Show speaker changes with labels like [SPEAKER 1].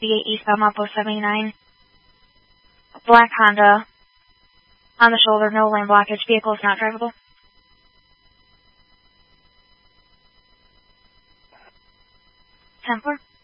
[SPEAKER 1] 68 eastbound Mount 79. Black Honda. On the shoulder, no lane blockage. Vehicle is not drivable. Templar.